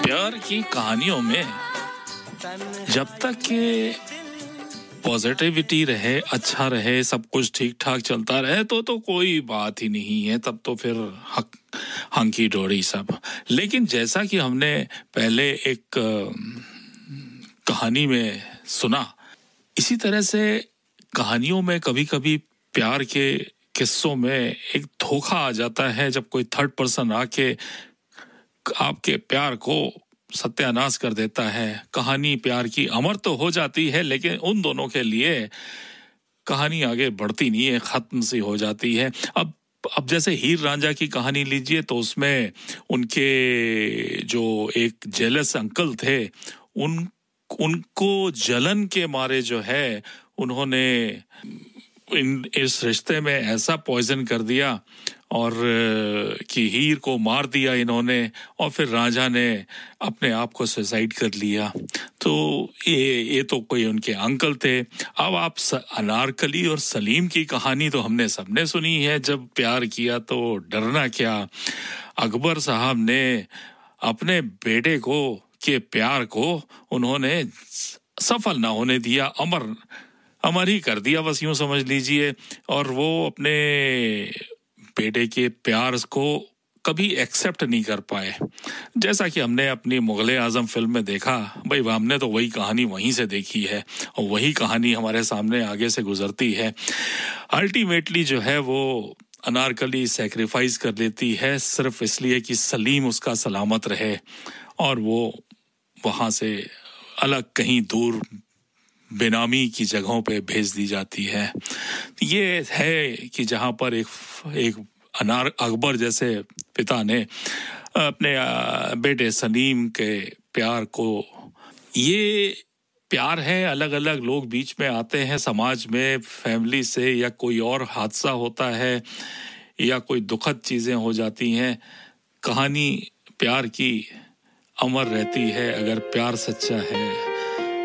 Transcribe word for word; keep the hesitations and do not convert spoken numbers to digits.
प्यार की कहानियों में जब तक कि पॉजिटिविटी रहे, अच्छा रहे, सब कुछ ठीक ठाक चलता रहे तो तो कोई बात ही नहीं है, तब तो फिर हक हंकी डोरी सब। लेकिन जैसा कि हमने पहले एक कहानी में सुना, इसी तरह से कहानियों में कभी कभी प्यार के किस्सों में एक धोखा आ जाता है, जब कोई थर्ड पर्सन आके आपके प्यार को सत्यानाश कर देता है। कहानी प्यार की अमर तो हो जाती है, लेकिन उन दोनों के लिए कहानी आगे बढ़ती नहीं है, खत्म सी हो जाती है। अब अब जैसे हीर रांझा की कहानी लीजिए, तो उसमें उनके जो एक जेलस अंकल थे, उन उनको जलन के मारे जो है उन्होंने इन इस रिश्ते में ऐसा पॉइजन कर दिया और कि हीर को मार दिया इन्होंने, और फिर रांझा ने अपने आप को सुसाइड कर लिया। तो ये ये तो कोई उनके अंकल थे। अब आप अनारकली और सलीम की कहानी तो हमने सबने सुनी है, जब प्यार किया तो डरना क्या। अकबर साहब ने अपने बेटे को के प्यार को उन्होंने सफल ना होने दिया, अमर अमर ही कर दिया, बस यूं समझ लीजिए। और वो अपने बेटे के प्यार को कभी एक्सेप्ट नहीं कर पाए, जैसा कि हमने अपनी मुगले आजम फिल्म में देखा। भाई हमने तो वही कहानी वहीं से देखी है और वही कहानी हमारे सामने आगे से गुजरती है। अल्टीमेटली जो है वो अनारकली सैक्रिफाइस कर लेती है, सिर्फ इसलिए कि सलीम उसका सलामत रहे, और वो वहां से अलग कहीं दूर बेनामी की जगहों पे भेज दी जाती है। ये है कि जहां पर एक एक अनार अकबर जैसे पिता ने अपने बेटे सलीम के प्यार को, ये प्यार है, अलग अलग लोग बीच में आते हैं समाज में, फैमिली से, या कोई और हादसा होता है या कोई दुखद चीजें हो जाती हैं, कहानी प्यार की अमर रहती है अगर प्यार सच्चा है।